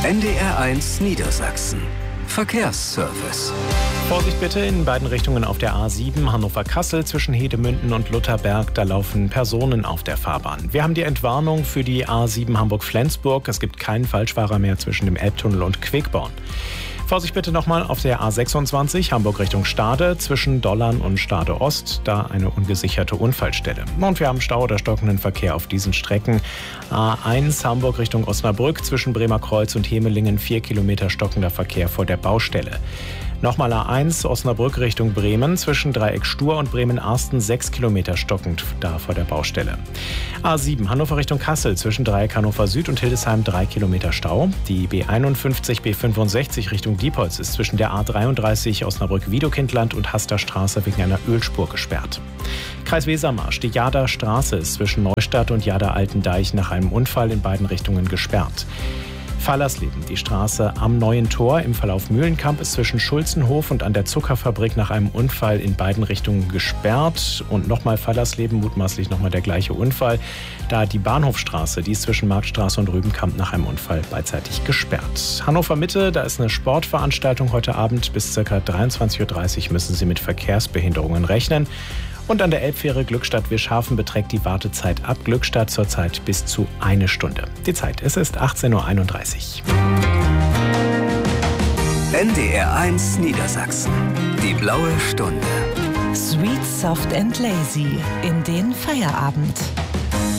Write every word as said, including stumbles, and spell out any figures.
N D R eins Niedersachsen. Verkehrsservice. Vorsicht bitte in beiden Richtungen auf der A sieben Hannover-Kassel zwischen Hedemünden und Lutherberg. Da laufen Personen auf der Fahrbahn. Wir haben die Entwarnung für die A sieben Hamburg-Flensburg. Es gibt keinen Falschfahrer mehr zwischen dem Elbtunnel und Quickborn. Vorsicht bitte nochmal auf der A sechsundzwanzig Hamburg Richtung Stade zwischen Dollern und Stade Ost. Da eine ungesicherte Unfallstelle. Und wir haben Stau oder stockenden Verkehr auf diesen Strecken. A eins Hamburg Richtung Osnabrück zwischen Bremer Kreuz und Hemelingen. Vier Kilometer stockender Verkehr vor der Baustelle. Nochmal A eins Osnabrück Richtung Bremen zwischen Dreieck Stur und Bremen-Arsten. Sechs Kilometer stockend da vor der Baustelle. A sieben Hannover Richtung Kassel zwischen Dreieck Hannover Süd und Hildesheim. Drei Kilometer Stau. Die B einundfünfzig B fünfundsechzig Richtung Diepholz ist zwischen der A dreiunddreißig Osnabrück-Wiedokindland und Hasterstraße wegen einer Ölspur gesperrt. Kreis Wesermarsch. Die Jahder Straße ist zwischen Neustadt und Jahder-Altendeich nach einem Unfall in beiden Richtungen gesperrt. Fallersleben. Die Straße am Neuen Tor im Verlauf Mühlenkamp ist zwischen Schulzenhof und an der Zuckerfabrik nach einem Unfall in beiden Richtungen gesperrt. Und nochmal Fallersleben, mutmaßlich nochmal der gleiche Unfall. Da die Bahnhofstraße, die ist zwischen Marktstraße und Rübenkamp nach einem Unfall beidseitig gesperrt. Hannover Mitte, da ist eine Sportveranstaltung heute Abend. Bis ca. dreiundzwanzig Uhr dreißig müssen Sie mit Verkehrsbehinderungen rechnen. Und an der Elbfähre Glückstadt-Wischhafen beträgt die Wartezeit ab Glückstadt zurzeit bis zu eine Stunde. Die Zeit, es ist achtzehn Uhr einunddreißig. N D R eins Niedersachsen. Die blaue Stunde. Sweet, soft and lazy in den Feierabend.